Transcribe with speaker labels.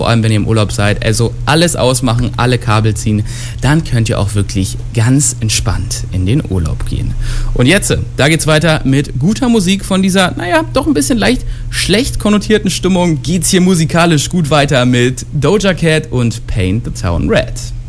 Speaker 1: vor allem wenn ihr im Urlaub seid. Also alles ausmachen, alle Kabel ziehen, dann könnt ihr auch wirklich ganz entspannt in den Urlaub gehen. Und jetzt, da geht's weiter mit guter Musik von dieser, doch ein bisschen leicht schlecht konnotierten Stimmung. Geht's hier musikalisch gut weiter mit Doja Cat und Paint the Town Red.